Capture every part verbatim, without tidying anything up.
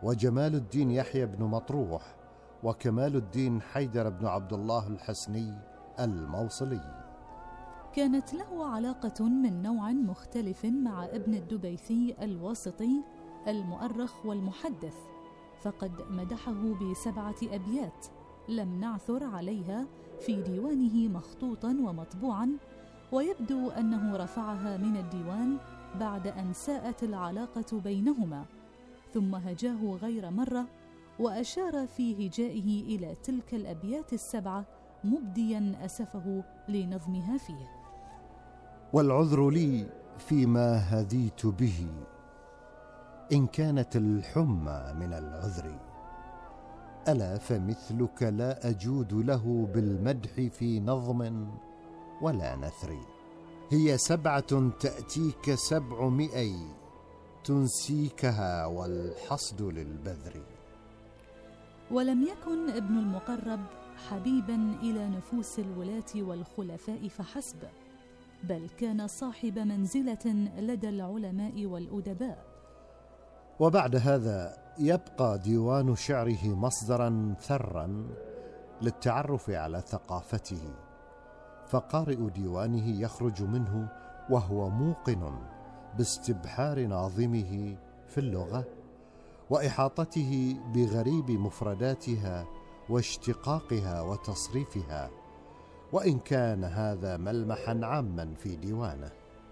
وجمال الدين يحيى بن مطروح، وكمال الدين حيدر بن عبد الله الحسني الموصلي. كانت له علاقة من نوع مختلف مع ابن الدبيثي الواسطي المؤرخ والمحدث، فقد مدحه بسبعة أبيات لم نعثر عليها في ديوانه مخطوطا ومطبوعا، ويبدو أنه رفعها من الديوان بعد أن ساءت العلاقة بينهما، ثم هجاه غير مرة وأشار في هجائه إلى تلك الأبيات السبعة مبديا أسفه لنظمها فيه: والعذر لي فيما هديت به، إن كانت الحمى من العذر، ألا فمثلك لا أجود له بالمدح في نظم ولا نثر. هي سبعة تأتيك سبعمائي، تنسيكها والحصد للبذر. ولم يكن ابن المقرب حبيبا إلى نفوس الولاة والخلفاء فحسب، بل كان صاحب منزلة لدى العلماء والأدباء. وبعد هذا يبقى ديوان شعره مصدرا ثرا للتعرف على ثقافته، فقارئ ديوانه يخرج منه وهو موقن باستبحار ناظمه في اللغة وإحاطته بغريب مفرداتها واشتقاقها وتصريفها، وإن كان هذا ملمحا عاما في ديوانه.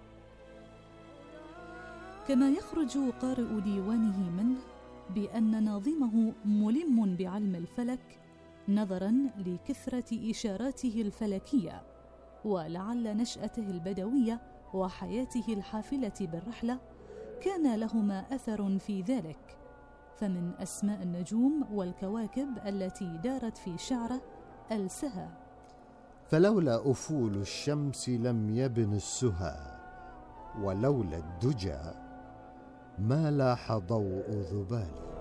كما يخرج قارئ ديوانه منه بأن ناظمه ملم بعلم الفلك نظرا لكثرة إشاراته الفلكية، ولعل نشأته البدوية وحياته الحافلة بالرحلة كان لهما أثر في ذلك، فمن أسماء النجوم والكواكب التي دارت في شعره السهى: فلولا أفول الشمس لم يبن السهى، ولولا الدجى ما لاح ضوء ذبال.